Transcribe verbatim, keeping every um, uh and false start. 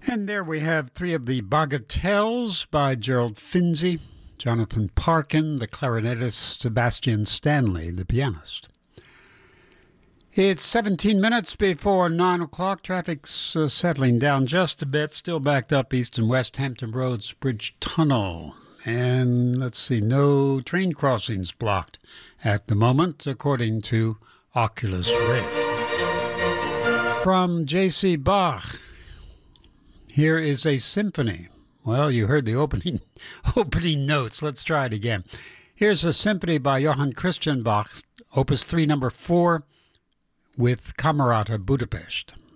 And there we have three of the Bagatelles by Gerald Finzi, Jonathan Parkin, the clarinetist, Sebastian Stanley, the pianist. It's seventeen minutes before nine o'clock. Traffic's uh, settling down just a bit, still backed up east and west Hampton Roads Bridge Tunnel. And let's see, no train crossings blocked at the moment, according to Oculus Ray. From J C. Bach, here is a symphony. Well, you heard the opening opening notes. Let's try it again. Here's a symphony by Johann Christian Bach, Opus three, number four, with Camerata Budapest.